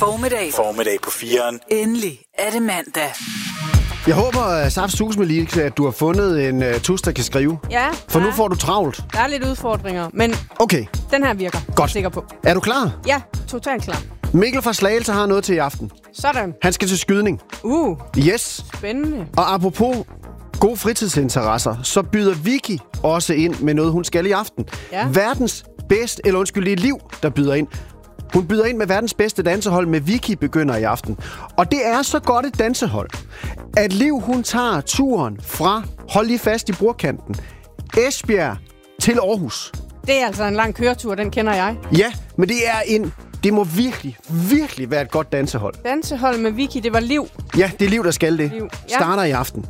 Formiddag på 4'eren. Endelig er det mandag. Jeg håber, Saft Susmelix, at du har fundet en tus, der kan skrive. Ja. For nu får du travlt. Der er lidt udfordringer, men okay. Den her virker. Godt. Jeg er sikker på. Er du klar? Ja, totalt klar. Mikkel fra Slagelse har noget til i aften. Sådan. Han skal til skydning. Yes. Spændende. Og apropos gode fritidsinteresser, så byder Vicky også ind med noget, hun skal i aften. Ja. Verdens bedste, eller undskyld, det er Liv, der byder ind. Hun byder ind med verdens bedste dansehold med Vicky begynder i aften. Og det er så godt et dansehold, at Liv, hun tager turen fra, hold lige fast i bordkanten, Esbjerg til Aarhus. Det er altså en lang køretur, den kender jeg. Ja, men det må virkelig, virkelig være et godt dansehold. Dansehold med Vicky, det var Liv. Ja, det er Liv, der skal det. Liv. Ja. Starter i aften.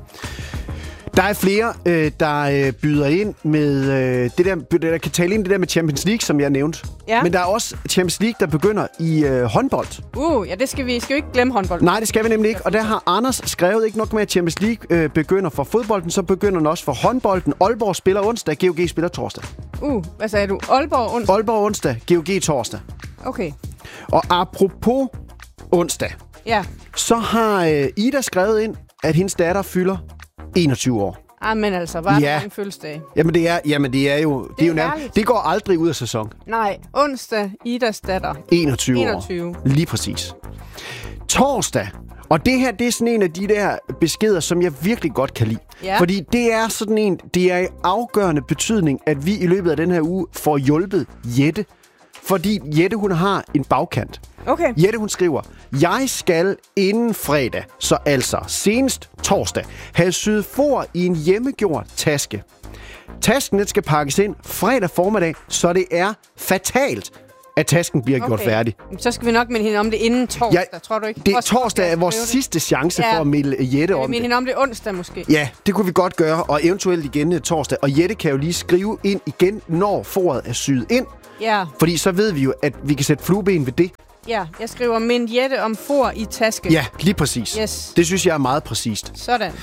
Der er flere, der byder ind med det der kan tale ind det der med Champions League, som jeg nævnte. Ja. Men der er også Champions League, der begynder i håndbold. Ja, det skal vi jo ikke glemme håndbold. Nej, det skal vi nemlig ikke. Og der har Anders skrevet ikke nok med, at Champions League begynder for fodbolden, så begynder den også for håndbolden. Aalborg spiller onsdag, GOG spiller torsdag. Hvad sagde du? Aalborg onsdag? Aalborg onsdag, GOG torsdag. Okay. Og apropos onsdag, ja. Så har Ida skrevet ind, at hendes datter fylder 21 år. Men altså, var det mange fødselsdage? Jamen det er jo nærmest. Det går aldrig ud af sæson. Nej, onsdag, Idas datter. 21 år. Lige præcis. Torsdag. Og det her, det er sådan en af de der beskeder, som jeg virkelig godt kan lide. Ja. Fordi det er i afgørende betydning, at vi i løbet af den her uge får hjulpet Jette. Fordi Jette, hun har en bagkant. Okay. Jette, hun skriver, jeg skal inden fredag, så altså senest torsdag, have syet for i en hjemmegjort taske. Tasken, den skal pakkes ind fredag formiddag, så det er fatalt, at tasken bliver gjort færdig. Så skal vi nok minde hende om det inden torsdag, tror du ikke? Torsdag er vores sidste chance for at melde Jette om det. Minde hende om det onsdag måske. Ja, det kunne vi godt gøre, og eventuelt igen torsdag. Og Jette kan jo lige skrive ind igen, når foret er syet ind. Ja. Fordi så ved vi jo, at vi kan sætte flueben ved det. Ja, jeg skriver mind Jette om for i taske. Ja, lige præcis. Yes. Det synes jeg er meget præcist. Sådan.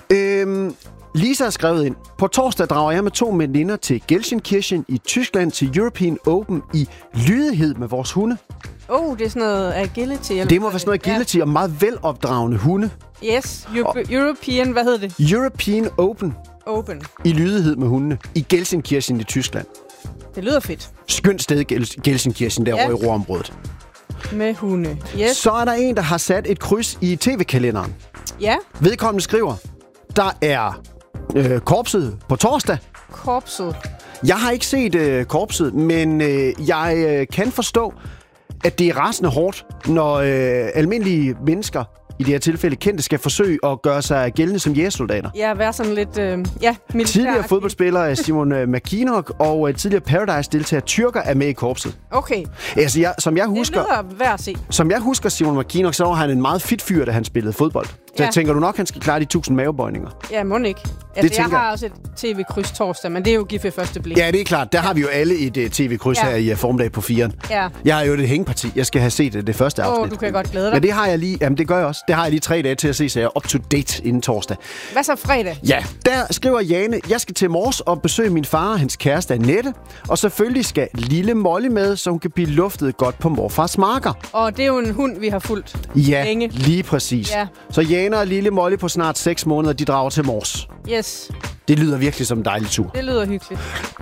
Lisa har skrevet ind. På torsdag drager jeg med 2 veninder til Gelsenkirchen i Tyskland til European Open i lydighed med vores hunde. Det er sådan noget agility. Eller det må være sådan noget agility og meget velopdragende hunde. Yes, European, hvad hedder det? European Open. I lydighed med hundene i Gelsenkirchen i Tyskland. Det lyder fedt. Skønt sted Gelsenkirchen derovre i Ruhrområdet. Med hunde. Yes. Så er der en, der har sat et kryds i tv-kalenderen. Ja. Vedkommende skriver, der er korpset på torsdag. Korpset? Jeg har ikke set korpset, men jeg kan forstå, at det er rasende hårdt, når almindelige mennesker, i det her tilfælde kendte, skal forsøge at gøre sig gældende som jægersoldater. Ja, være sådan lidt militær. Tidligere fodboldspiller Simon McKinnock og tidligere Paradise-deltager Tyrker er med i korpset. Okay. Altså, som jeg husker, det lyder værd at se. Som jeg husker Simon McKinnock, så var han en meget fit fyr, da han spillede fodbold. Så tænker du nok, han skal klare de 1000 mavebøjninger? Ja, må ikke. Altså, jeg har også et tv-kryds torsdag, men det er jo gift ved første blik. Ja, det er klart. Der har vi jo alle et tv-kryds her i formiddag på 4'eren. Ja. Jeg har jo et hængeparti. Jeg skal have set det første afsnit. Du kan godt glæde dig. Men det har jeg lige. Jamen, det gør jeg også. Det har jeg lige 3 dage til at se, så jeg er up to date inden torsdag. Hvad så fredag? Ja, der skriver Jane, jeg skal til Mors og besøge min far og hans kæreste Annette. Og selvfølgelig skal lille Molly med, så hun kan blive luftet godt på morfars marker. Og det er jo en hund, vi har fulgt længe. Lige præcis. Ja. Så Jane og lille Molly på snart 6 måneder, de drager til Mors. Yes. Det lyder virkelig som en dejlig tur. Det lyder hyggeligt.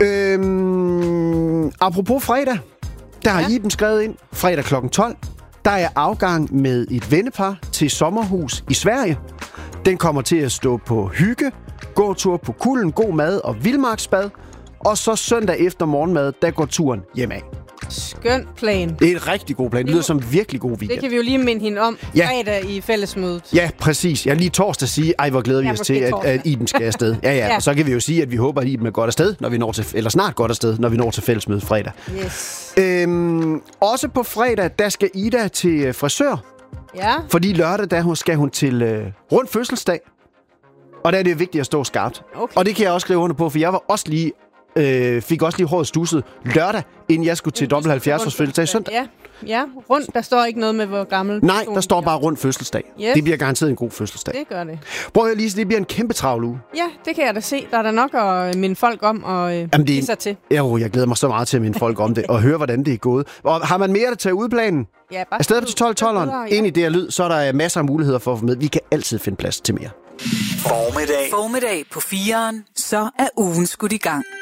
Apropos fredag, der har Iben skrevet ind. Fredag kl. 12, der er afgang med et vennepar til sommerhus i Sverige. Den kommer til at stå på hygge, gåtur på kulden, god mad og vildmarksbad. Og så søndag efter morgenmad, der går turen hjemad. Skøn plan. Det er en rigtig god plan. Det lyder som en virkelig god weekend. Det kan vi jo lige minde hende om fredag i fællesmødet. Ja, præcis. Jeg lige torsdag sige, hvor glæder vi os til, at Iben skal afsted. Ja. Og så kan vi jo sige, at vi håber, at Iben er godt afsted, når vi når til, eller snart godt afsted, når vi når til fællesmødet fredag. Yes. Også på fredag, der skal Ida til frisør. Ja. Fordi lørdag, der skal hun til rund fødselsdag. Og der er det vigtigt at stå skarpt. Okay. Og det kan jeg også skrive under på, for jeg var også lige fik også lige håret stusset lørdag, inden jeg skulle til dobbelt 70-års fødselsdag søndag. Ja, rundt. Der står ikke noget med, hvor gammel. Nej, der står bare rundt fødselsdag. Yes. Det bliver garanteret en god fødselsdag. Det gør det. Prøv at høre, Lise, det bliver en kæmpe travl uge. Ja, det kan jeg da se. Der er der nok at minde folk om og give sig til. Jo, jeg glæder mig så meget til at minde folk om det, og høre, hvordan det er gået. Og har man mere at tage udplanen? Ja, bare afsted til 12-12'eren. Ind i det her lyd, så er der masser af muligheder for at få med. Vi kan altid finde plads til mere. Formiddag på 4'eren, så er ugen skudt i gang.